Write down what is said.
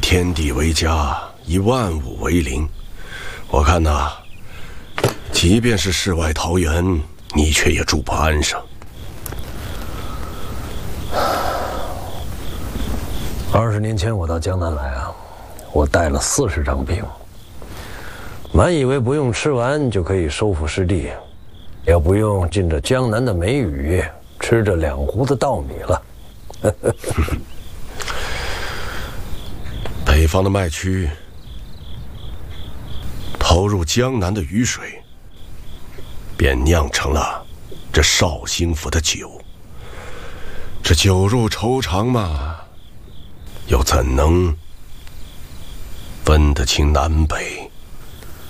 天地为家，以万物为邻。我看呐，即便是世外桃源，你却也住不安生。 20年前我到江南来啊，我带了40张兵，满以为不用吃完就可以收复失地，也不用进着江南的梅雨，吃着2壶的稻米了。 北方的麦区投入江南的雨水，便酿成了这绍兴府的酒。这酒入愁肠嘛，又怎能分得清南北？